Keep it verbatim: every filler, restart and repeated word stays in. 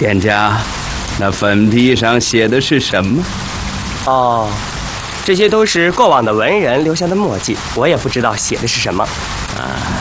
店家，那粉笔上写的是什么？ 哦，这些都是过往的文人留下的墨迹，我也不知道写的是什么。 啊，